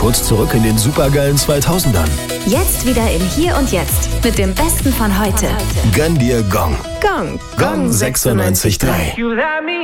Haut zurück in den supergeilen 2000ern. Jetzt wieder im Hier und Jetzt mit dem Besten von heute. Gönn dir Gong. Gong. Gong 96.3.